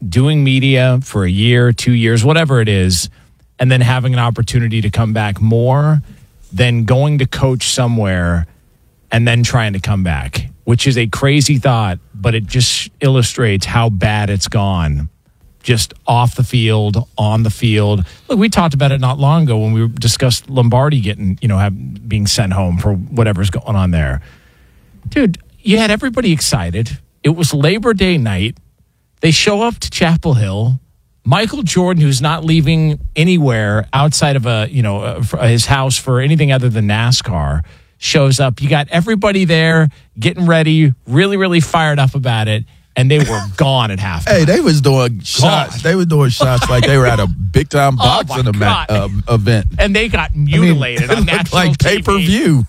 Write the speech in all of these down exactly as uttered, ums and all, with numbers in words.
doing media for a year, two years, whatever it is, and then having an opportunity to come back more than going to coach somewhere and then trying to come back, which is a crazy thought, but it just illustrates how bad it's gone. Just off the field, on the field. Look, we talked about it not long ago when we discussed Lombardi getting, you know, have, being sent home for whatever's going on there. Dude, you had everybody excited. It was Labor Day night. They show up to Chapel Hill. Michael Jordan, who's not leaving anywhere outside of a, you know, uh, his house for anything other than NASCAR, shows up. You got everybody there getting ready, really, really fired up about it. And they were gone at halftime. Hey, they was doing shots. They were doing shots like they were at a big time boxing oh event, uh, event, and they got mutilated I mean, on national like pay per view.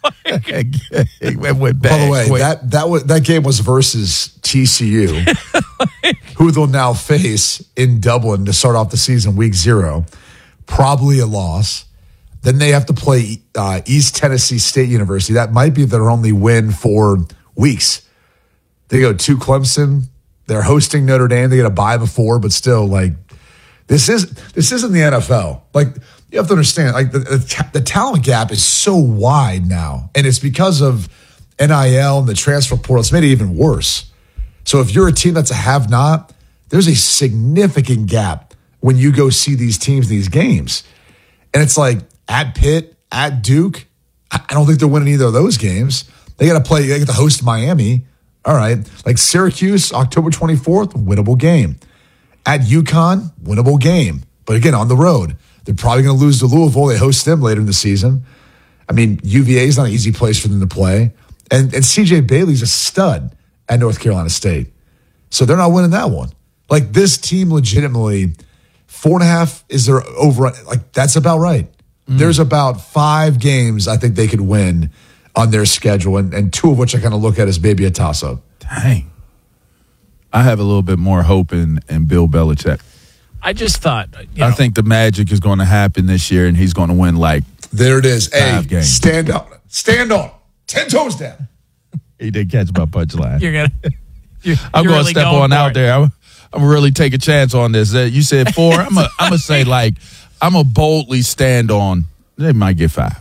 It went By the way, quick. that that was, that game was versus T C U, who they'll now face in Dublin to start off the season, week zero. Probably a loss. Then they have to play uh, East Tennessee State University. That might be their only win for weeks. They go to Clemson. They're hosting Notre Dame. They get a bye before, but still, like, this is this isn't the N F L. Like, you have to understand, like, the, the, the talent gap is so wide now, and it's because of N I L and the transfer portal. It's made it even worse. So if you're a team that's a have-not, there's a significant gap when you go see these teams, these games. And it's like, at Pitt, at Duke, I don't think they're winning either of those games. They got to play, they get to host Miami. All right, like Syracuse, October twenty-fourth, winnable game. At UConn, winnable game. But again, on the road. They're probably going to lose to Louisville. They host them later in the season. I mean, U V A is not an easy place for them to play. And, and C J Bailey's a stud at North Carolina State. So they're not winning that one. Like, this team legitimately, four and a half is their over. Like, that's about right. Mm. There's about five games I think they could win on their schedule, and, and two of which I kind of look at as maybe a toss-up. Dang. I have a little bit more hope in, in Bill Belichick. I just thought, you I know, think the magic is going to happen this year, and he's going to win, like, there it is. Five hey, games. stand on it. Stand on it. Ten toes down. He did catch my punchline. You're going to I'm going to step on out it. there. I'm, I'm going to really take a chance on this. Uh, you said four. I'm going to say, like, I'm going to boldly stand on, they might get five.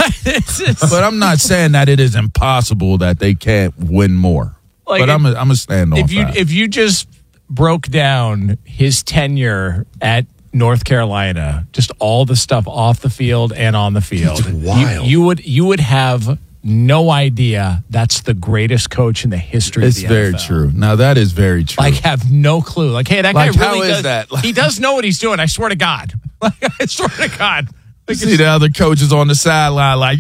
But I'm not saying that it is impossible that they can't win more. Like, but if, I'm a, I'm a stand on if you five. If you just broke down his tenure at North Carolina, just all the stuff off the field and on the field, it's wild. You, you would you would have no idea that's the greatest coach in the history it's of the very N F L. True. Now, that is very true. Like, have no clue. Like, hey, that like, guy really how is does, that? Like, he does know what he's doing. I swear to God. Like, I swear to God. Like, see the other coaches on the sideline like,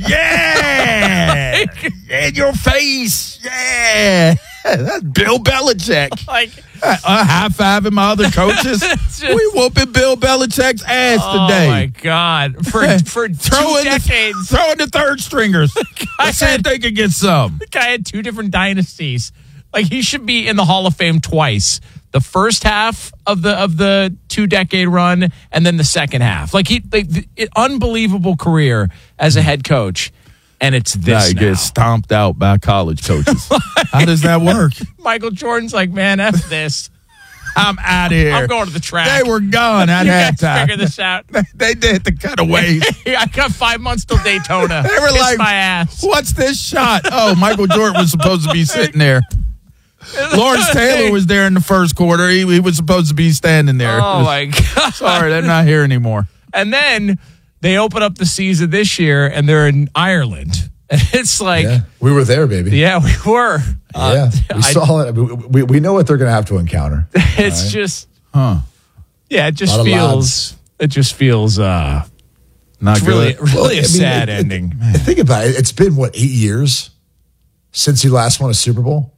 yeah, in your face, yeah. That's Bill Belichick. Like, uh, high-fiving my other coaches. just, we whooping Bill Belichick's ass oh today. Oh, my God. For, for throwing two decades. The, throwing the third stringers. Let's see if they can get some. The guy had two different dynasties. Like, he should be in the Hall of Fame twice. The first half of the of the two decade run, and then the second half. Like, he, like, the, it, unbelievable career as a head coach, and it's this now. He now. gets stomped out by college coaches. How does that work? Michael Jordan's like, man, F this. I'm out of here. I'm going to the track. They were gone at you guys halftime. Figure this out. They did the cutaways. I got five months till Daytona. They were Kiss like, my ass. What's this shot? Oh, Michael Jordan was supposed to be sitting there. Lawrence Taylor was there in the first quarter. He, he was supposed to be standing there. Oh, my God. Sorry, they're not here anymore. And then they open up the season this year, and they're in Ireland. And it's like, yeah, we were there, baby. Yeah, we were. Uh, yeah, we I, saw it. We, we, we know what they're going to have to encounter. It's right? just, huh? Yeah, it just feels. It just feels. uh Not really, good. really well, a I mean, sad it, ending. It, think about it. It's been what, eight years since he last won a Super Bowl.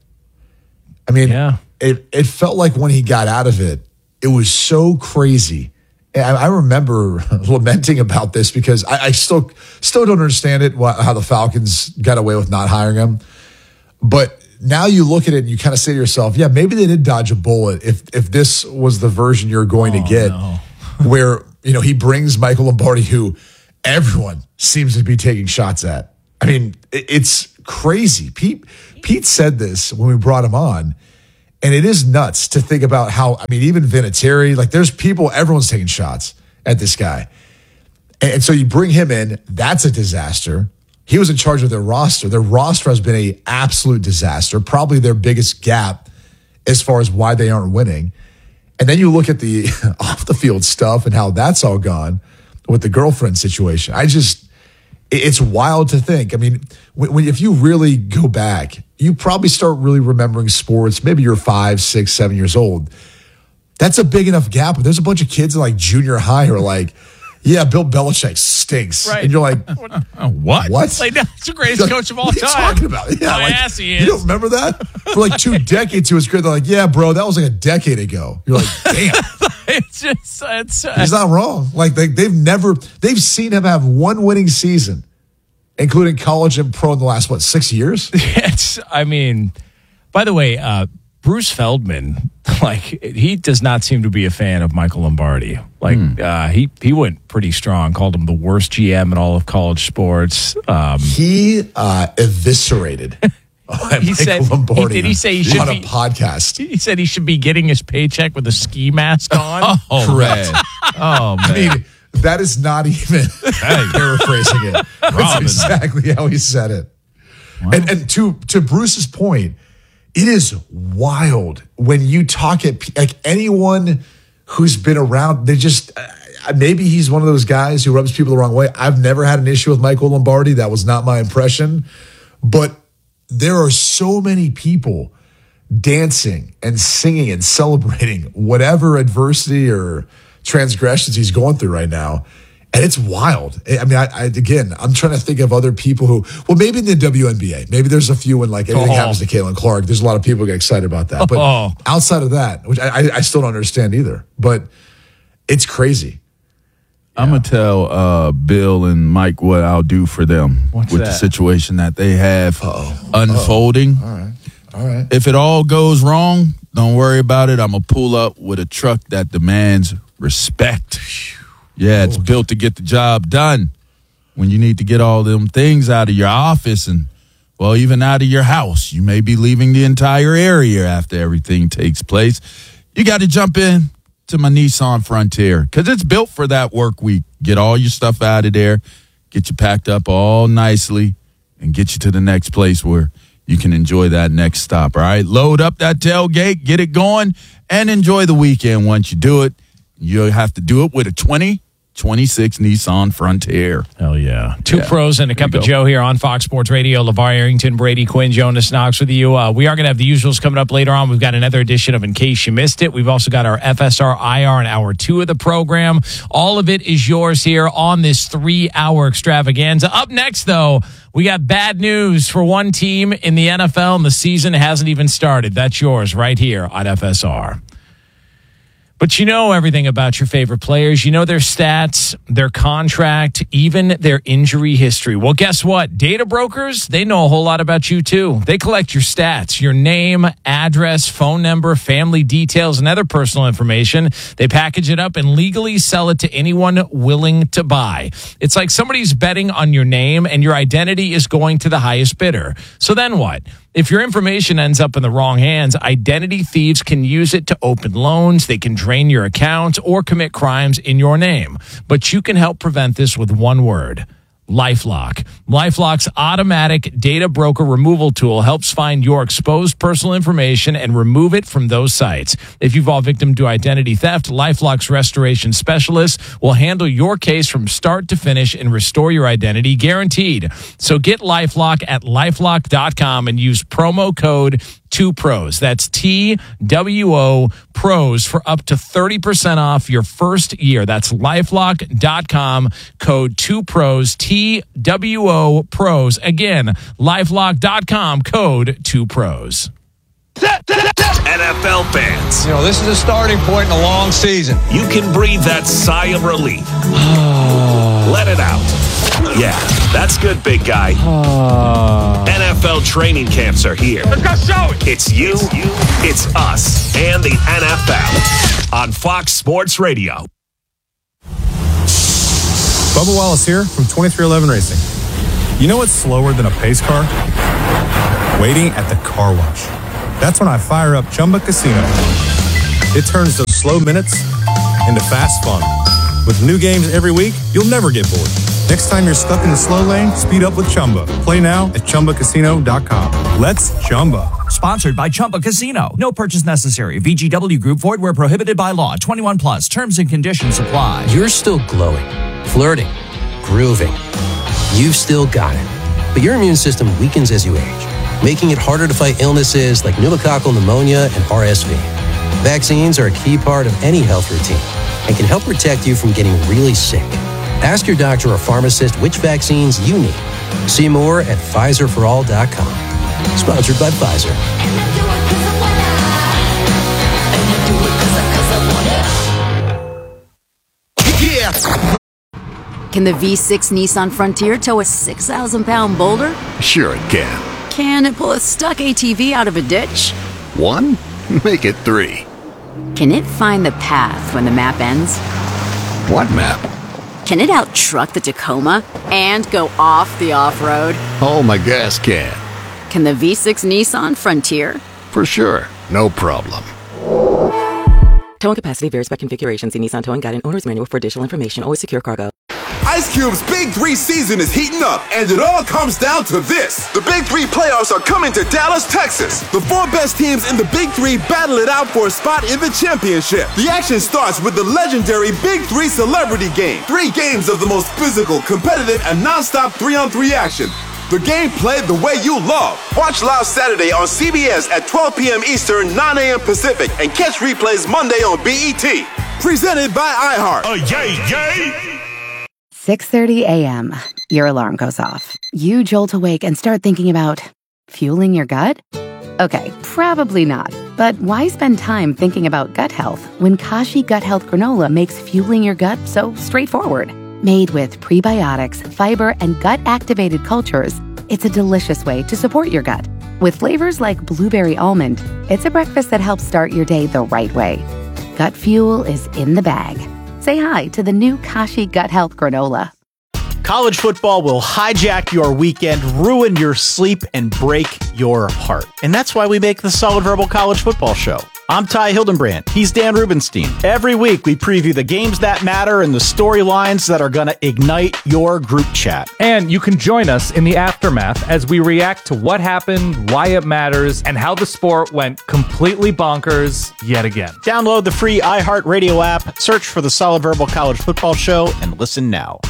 I mean, yeah. it it felt like when he got out of it, it was so crazy. And I, I remember lamenting about this because I, I still still don't understand it, what, how the Falcons got away with not hiring him. But now you look at it and you kind of say to yourself, yeah, maybe they did dodge a bullet if if this was the version you're going oh, to get, no. where, you know, he brings Michael Lombardi, who everyone seems to be taking shots at. I mean, it, it's crazy. Pete Pete said this when we brought him on, And it is nuts to think about how, I mean, even Vinatieri, like there's people, everyone's taking shots at this guy. And, and so you bring him in, that's a disaster. He was in charge of their roster. Their roster has been an absolute disaster, probably their biggest gap as far as why they aren't winning. And then you look at the off the field stuff and how that's all gone with the girlfriend situation. I just, it's wild to think. I mean, when, when if you really go back, you probably start really remembering sports. Maybe you're five, six, seven years old. That's a big enough gap. But there's a bunch of kids in like junior high who are like, yeah, Bill Belichick stinks. Right. And you're like, what? What? Like, that's the greatest like, coach of all what time. What are you talking about? Yeah, How like, ass he is. You don't remember that? For like two decades, he was great. They're like, yeah, bro, that was like a decade ago. You're like, damn. It's just, it's, uh, he's not wrong. Like they, they've never, they've seen him have one winning season, including college and pro in the last, what, six years? It's, I mean, by the way, uh, Bruce Feldman, like, he does not seem to be a fan of Michael Lombardi. Like, hmm. uh, he, he went pretty strong, called him the worst G M in all of college sports. Um, he uh, eviscerated he Michael said, Lombardi he, did he say he should on be, a podcast. He said he should be getting his paycheck with a ski mask on. oh, correct. Oh, man. I mean, that is not even paraphrasing it. That's exactly how he said it. Wow. And, and to, to Bruce's point, it is wild when you talk at like anyone who's been around. They just uh, maybe he's one of those guys who rubs people the wrong way. I've never had an issue with Michael Lombardi. That was not my impression. But there are so many people dancing and singing and celebrating whatever adversity or transgressions he's going through right now. And it's wild. I mean, I, I again, I'm trying to think of other people who, well, maybe in the W N B A, maybe there's a few when like anything oh. happens to Caitlin Clark. There's a lot of people who get excited about that. But oh. outside of that, which I, I still don't understand either, but it's crazy. Yeah. I'm going to tell uh, Bill and Mike what I'll do for them What's with that? the situation that they have Uh-oh. unfolding. Uh-oh. All right. All right. If it all goes wrong, don't worry about it. I'm going to pull up with a truck that demands respect. Yeah, it's built to get the job done. When you need to get all them things out of your office and, well, even out of your house, you may be leaving the entire area after everything takes place. You got to jump in to my Nissan Frontier because it's built for that work week. Get all your stuff out of there, get you packed up all nicely, and get you to the next place where you can enjoy that next stop, all right? Load up that tailgate, get it going, and enjoy the weekend once you do it. You'll have to do it with a twenty twenty-six Nissan Frontier. Hell yeah. Two yeah. pros and a cup of Joe here on Fox Sports Radio. LeVar Arrington, Brady Quinn, Jonas Knox with you. Uh, we are going to have the usuals coming up later on. We've got another edition of In Case You Missed It. We've also got our F S R I R in hour two of the program. All of it is yours here on this three-hour extravaganza. Up next, though, we got bad news for one team in the N F L, and the season hasn't even started. That's yours right here on F S R. But you know everything about your favorite players. You know their stats, their contract, even their injury history. Well, guess what? Data brokers, they know a whole lot about you too. They collect your stats, your name, address, phone number, family details, and other personal information. They package it up and legally sell it to anyone willing to buy. It's like somebody's betting on your name and your identity is going to the highest bidder. So then what? If your information ends up in the wrong hands, identity thieves can use it to open loans, they can drain your account, or commit crimes in your name. But you can help prevent this with one word: LifeLock. LifeLock's automatic data broker removal tool helps find your exposed personal information and remove it from those sites. If you fall victim to identity theft, LifeLock's restoration specialists will handle your case from start to finish and restore your identity guaranteed. So get LifeLock at LifeLock dot com and use promo code two pros. That's T W O pros for up to thirty percent off your first year. That's LifeLock dot com, code two pros, T W O pros. Again, LifeLock dot com, code two pros. N F L fans, you know, this is a starting point in a long season. You can breathe that sigh of relief. Let it out. Yeah, that's good, big guy. N F L training camps are here. Let's go show it. It's you, it's us, and the N F L on Fox Sports Radio. Bubba Wallace here from twenty-three eleven Racing. You know what's slower than a pace car? Waiting at the car wash. That's when I fire up Chumba Casino. It turns those slow minutes into fast fun. With new games every week, you'll never get bored. Next time you're stuck in the slow lane, speed up with Chumba. Play now at Chumba Casino dot com. Let's Chumba. Sponsored by Chumba Casino. No purchase necessary. V G W Group. Void where prohibited by law. twenty-one plus. Terms and conditions apply. You're still glowing, flirting, grooving. You've still got it. But your immune system weakens as you age, making it harder to fight illnesses like pneumococcal pneumonia and R S V. Vaccines are a key part of any health routine and can help protect you from getting really sick. Ask your doctor or pharmacist which vaccines you need. See more at Pfizer for all dot com. Sponsored by Pfizer. Yeah. Can the V six Nissan Frontier tow a six thousand pound boulder? Sure it can. Can it pull a stuck A T V out of a ditch? One? Make it three. Can it find the path when the map ends? What map? Can it out-truck the Tacoma and go off the off-road? Oh, my gas can. Can the V six Nissan Frontier? For sure. No problem. Towing capacity varies by configuration. See Nissan Towing Guide and Owner's Manual for additional information. Always secure cargo. Ice Cube's Big Three season is heating up, and it all comes down to this. The Big Three playoffs are coming to Dallas, Texas. The four best teams in the Big Three battle it out for a spot in the championship. The action starts with the legendary Big Three Celebrity Game. Three games of the most physical, competitive, and non-stop three-on-three action. The game played the way you love. Watch live Saturday on C B S at twelve p.m. Eastern, nine a.m. Pacific, and catch replays Monday on B E T. Presented by iHeart. Oh, yay, yay! six thirty a.m. Your alarm goes off. You jolt awake and start thinking about fueling your gut? Okay, probably not. But why spend time thinking about gut health when Kashi Gut Health Granola makes fueling your gut so straightforward? Made with prebiotics, fiber, and gut-activated cultures, it's a delicious way to support your gut. With flavors like blueberry almond, it's a breakfast that helps start your day the right way. Gut fuel is in the bag. Say hi to the new Kashi Gut Health Granola. College football will hijack your weekend, ruin your sleep, and break your heart. And that's why we make the Solid Verbal College Football Show. I'm Ty Hildenbrand. He's Dan Rubenstein. Every week, we preview the games that matter and the storylines that are going to ignite your group chat. And you can join us in the aftermath as we react to what happened, why it matters, and how the sport went completely bonkers yet again. Download the free iHeartRadio app, search for the Solid Verbal College Football Show, and listen now.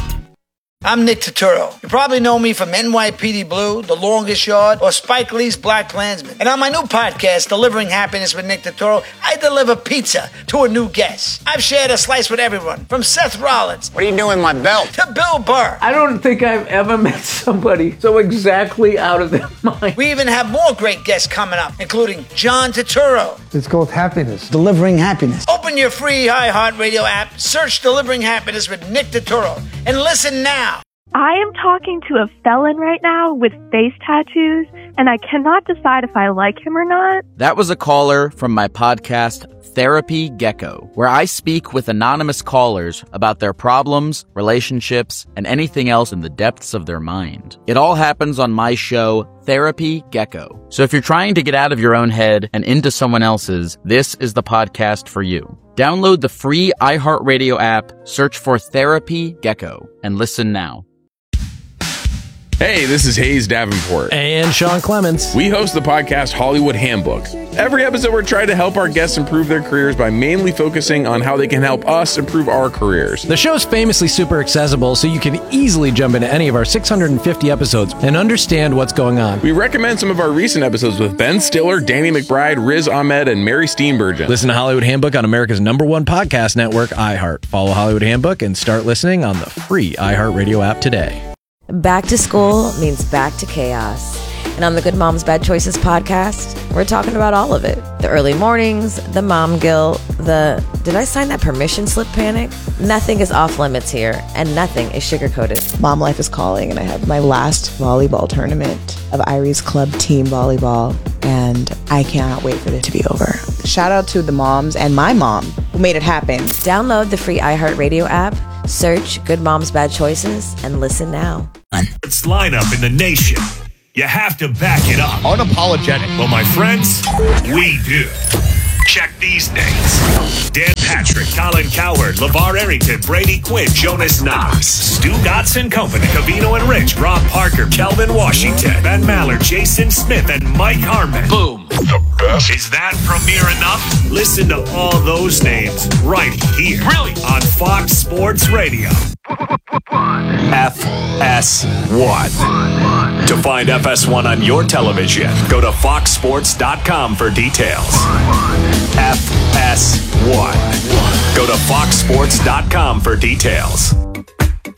I'm Nick Turturro. You probably know me from N Y P D Blue, The Longest Yard, or Spike Lee's Black Klansman. And on my new podcast, Delivering Happiness with Nick Turturro, I deliver pizza to a new guest. I've shared a slice with everyone, from Seth Rollins. What are you doing with my belt? To Bill Burr. I don't think I've ever met somebody so exactly out of their mind. We even have more great guests coming up, including John Turturro. It's called Happiness. Delivering Happiness. Open your free iHeartRadio app, search Delivering Happiness with Nick Turturro, and listen now. I am talking to a felon right now with face tattoos, and I cannot decide if I like him or not. That was a caller from my podcast, Therapy Gecko, where I speak with anonymous callers about their problems, relationships, and anything else in the depths of their mind. It all happens on my show, Therapy Gecko. So if you're trying to get out of your own head and into someone else's, this is the podcast for you. Download the free iHeartRadio app, search for Therapy Gecko, and listen now. Hey, this is Hayes Davenport. And Sean Clements. We host the podcast Hollywood Handbook. Every episode, we're trying to help our guests improve their careers by mainly focusing on how they can help us improve our careers. The show's famously super accessible, so you can easily jump into any of our six hundred fifty episodes and understand what's going on. We recommend some of our recent episodes with Ben Stiller, Danny McBride, Riz Ahmed, and Mary Steenburgen. Listen to Hollywood Handbook on America's number one podcast network, iHeart. Follow Hollywood Handbook and start listening on the free iHeartRadio app today. Back to school means back to chaos. And on the Good Moms Bad Choices podcast, we're talking about all of it. The early mornings, the mom guilt, the did I sign that permission slip panic? Nothing is off limits here, and nothing is sugar-coated. Mom life is calling, and I have my last volleyball tournament of Irie's Club team volleyball, and I cannot wait for it to be over. Shout out to the moms and my mom who made it happen. Download the free iHeartRadio app, search Good Moms Bad Choices, and listen now. It's lineup in the nation. you have to back it up. Unapologetic. Well, my friends, we do. Check these names. Dan Patrick, Colin Cowherd, LeVar Arrington, Brady Quinn, Jonas Knox, Stu Gotson Company, Cavino and Rich, Rob Parker, Kelvin Washington, Ben Maller, Jason Smith, and Mike Harmon. Boom. The best. Is that premiere enough? Listen to all those names right here. Really? On Fox Sports Radio. F S one. To find F S one on your television, go to fox sports dot com for details. F S one. Go to fox sports dot com for details.